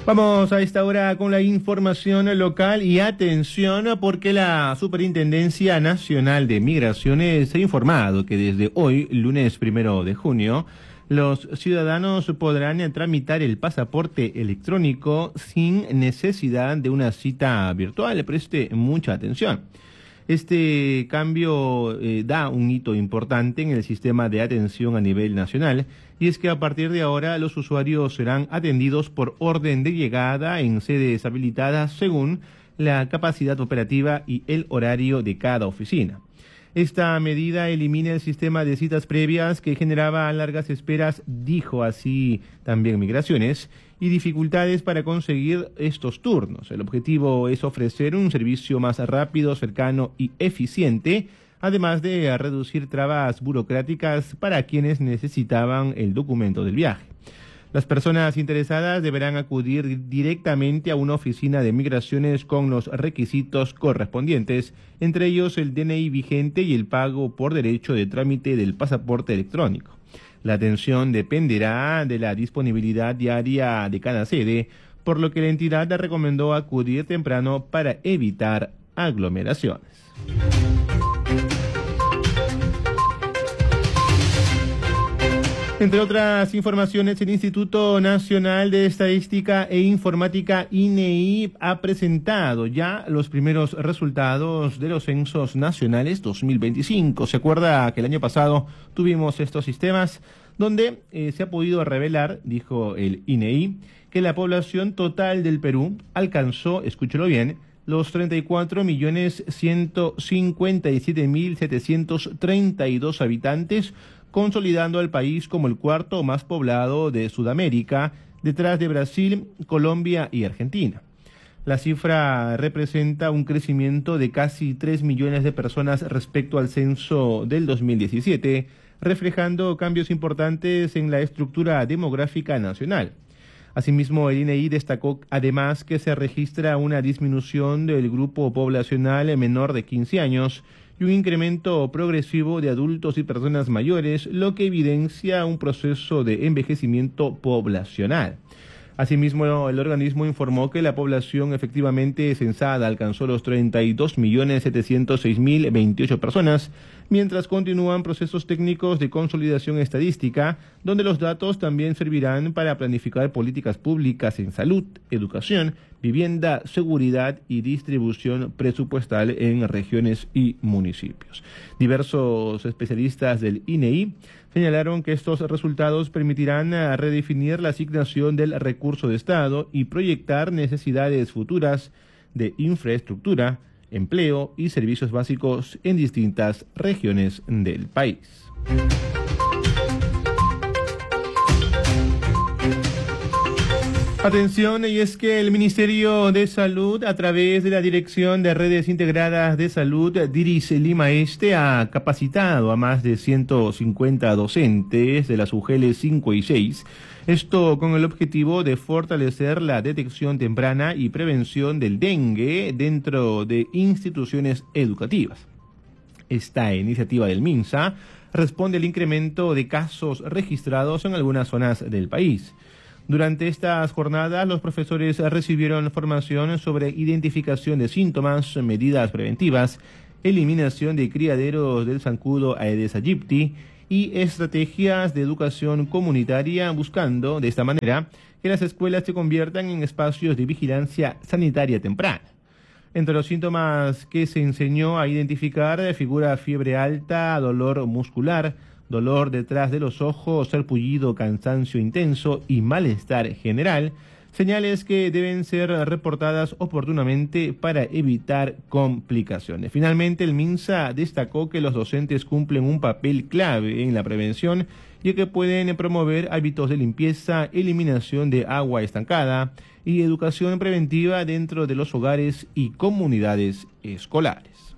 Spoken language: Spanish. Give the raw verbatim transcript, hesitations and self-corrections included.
Vamos a esta hora con la información local y atención porque la Superintendencia Nacional de Migraciones ha informado que desde hoy, lunes primero de junio, los ciudadanos podrán tramitar el pasaporte electrónico sin necesidad de una cita virtual. Preste mucha atención. Este cambio eh, da un hito importante en el sistema de atención a nivel nacional, y es que a partir de ahora los usuarios serán atendidos por orden de llegada en sedes habilitadas según la capacidad operativa y el horario de cada oficina. Esta medida elimina el sistema de citas previas que generaba largas esperas, dijo así también Migraciones, y dificultades para conseguir estos turnos. El objetivo es ofrecer un servicio más rápido, cercano y eficiente, además de reducir trabas burocráticas para quienes necesitaban el documento del viaje. Las personas interesadas deberán acudir directamente a una oficina de migraciones con los requisitos correspondientes, entre ellos el D N I vigente y el pago por derecho de trámite del pasaporte electrónico. La atención dependerá de la disponibilidad diaria de cada sede, por lo que la entidad recomendó acudir temprano para evitar aglomeraciones. Entre otras informaciones, el Instituto Nacional de Estadística e Informática, I N E I, ha presentado ya los primeros resultados de los censos nacionales dos mil veinticinco. ¿Se acuerda que el año pasado tuvimos estos sistemas donde eh, se ha podido revelar, dijo el I N E I, que la población total del Perú alcanzó, escúchelo bien, los treinta y cuatro millones ciento cincuenta y siete mil setecientos treinta y dos habitantes, consolidando al país como el cuarto más poblado de Sudamérica, detrás de Brasil, Colombia y Argentina. La cifra representa un crecimiento de casi tres millones de personas respecto al censo del dos mil diecisiete, reflejando cambios importantes en la estructura demográfica nacional. Asimismo, el I N E I destacó además que se registra una disminución del grupo poblacional menor de quince años y un incremento progresivo de adultos y personas mayores, lo que evidencia un proceso de envejecimiento poblacional. Asimismo, el organismo informó que la población efectivamente censada alcanzó los treinta y dos millones setecientos seis mil veintiocho personas, mientras continúan procesos técnicos de consolidación estadística, donde los datos también servirán para planificar políticas públicas en salud, educación, vivienda, seguridad y distribución presupuestal en regiones y municipios. Diversos especialistas del I N E I señalaron que estos resultados permitirán redefinir la asignación del recurso de Estado y proyectar necesidades futuras de infraestructura, empleo y servicios básicos en distintas regiones del país. Atención, y es que el Ministerio de Salud, a través de la Dirección de Redes Integradas de Salud, DIRIS Lima Este, ha capacitado a más de ciento cincuenta docentes de las U G L cinco y seis, esto con el objetivo de fortalecer la detección temprana y prevención del dengue dentro de instituciones educativas. Esta iniciativa del MINSA responde al incremento de casos registrados en algunas zonas del país. Durante estas jornadas, los profesores recibieron formación sobre identificación de síntomas, medidas preventivas, eliminación de criaderos del zancudo Aedes aegypti y estrategias de educación comunitaria, buscando, de esta manera, que las escuelas se conviertan en espacios de vigilancia sanitaria temprana. Entre los síntomas que se enseñó a identificar figura fiebre alta, dolor muscular, dolor detrás de los ojos, sarpullido, cansancio intenso y malestar general, señales que deben ser reportadas oportunamente para evitar complicaciones. Finalmente, el MINSA destacó que los docentes cumplen un papel clave en la prevención, ya que pueden promover hábitos de limpieza, eliminación de agua estancada y educación preventiva dentro de los hogares y comunidades escolares.